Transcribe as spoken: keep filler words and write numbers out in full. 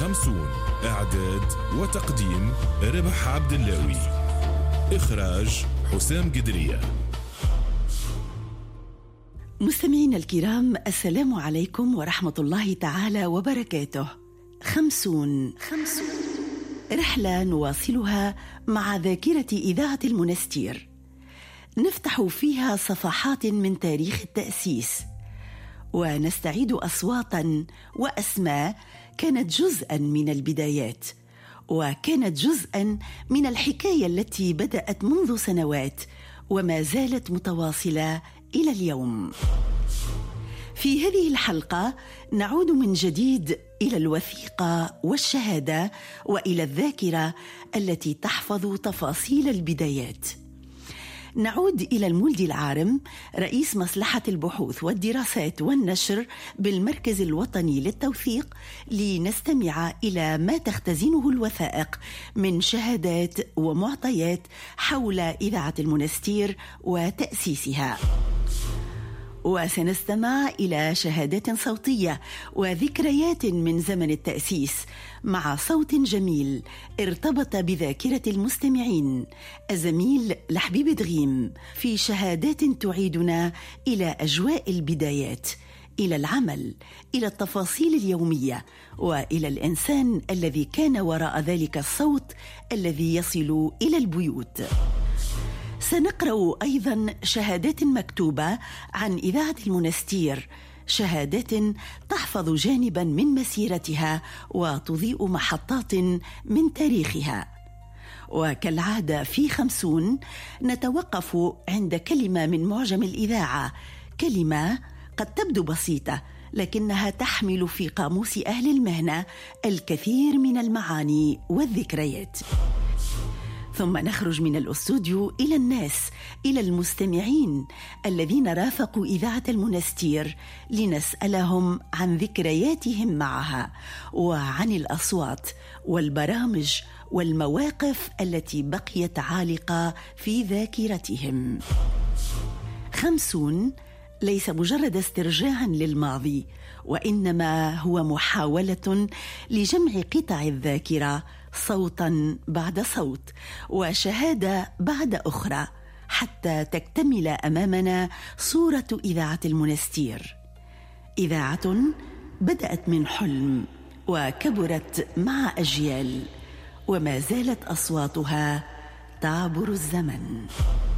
خمسون. إعداد وتقديم ربح عبد اللاوي. إخراج حسام قدرية. مستمعينا الكرام، السلام عليكم ورحمة الله تعالى وبركاته. خمسون خمسون رحلة نواصلها مع ذاكرة إذاعة المنستير، نفتح فيها صفحات من تاريخ التأسيس، ونستعيد أصواتا وأسماء كانت جزءا من البدايات، وكانت جزءا من الحكاية التي بدأت منذ سنوات وما زالت متواصلة إلى اليوم. في هذه الحلقة نعود من جديد إلى الوثيقة والشهادة وإلى الذاكرة التي تحفظ تفاصيل البدايات. نعود إلى المولدي العارم، رئيس مصلحة البحوث والدراسات والنشر بالمركز الوطني للتوثيق، لنستمع إلى ما تختزنه الوثائق من شهادات ومعطيات حول إذاعة المنستير وتأسيسها. وسنستمع إلى شهادات صوتية وذكريات من زمن التأسيس مع صوت جميل ارتبط بذاكرة المستمعين، الزميل لحبيب دغيم، في شهادات تعيدنا إلى أجواء البدايات، إلى العمل، إلى التفاصيل اليومية، وإلى الإنسان الذي كان وراء ذلك الصوت الذي يصل إلى البيوت. سنقرأ أيضا شهادات مكتوبة عن إذاعة المنستير، شهادات تحفظ جانبا من مسيرتها وتضيء محطات من تاريخها. وكالعادة في خمسون نتوقف عند كلمة من معجم الإذاعة، كلمة قد تبدو بسيطة لكنها تحمل في قاموس أهل المهنة الكثير من المعاني والذكريات. ثم نخرج من الاستوديو إلى الناس، إلى المستمعين الذين رافقوا إذاعة المنستير، لنسألهم عن ذكرياتهم معها وعن الأصوات والبرامج والمواقف التي بقيت عالقة في ذاكرتهم. خمسون ليس مجرد استرجاع للماضي، وإنما هو محاولة لجمع قطع الذاكرة صوتا بعد صوت وشهادة بعد أخرى، حتى تكتمل أمامنا صورة إذاعة المنستير. إذاعة بدأت من حلم وكبرت مع أجيال، وما زالت أصواتها تعبر الزمن.